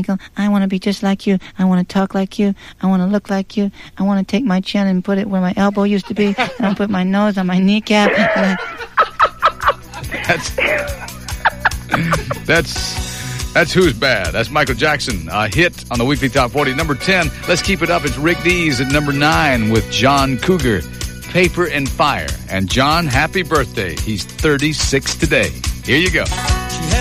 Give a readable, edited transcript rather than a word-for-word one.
Michael, I want to be just like you. I want to talk like you. I want to look like you. I want to take my chin and put it where my elbow used to be. And I'll put my nose on my kneecap. That's Who's Bad. That's Michael Jackson, a hit on the Weekly Top 40. Number 10, let's keep it up. It's Rick Dees at number 9 with John Cougar, Paper and Fire. And John, happy birthday. He's 36 today. Here you go.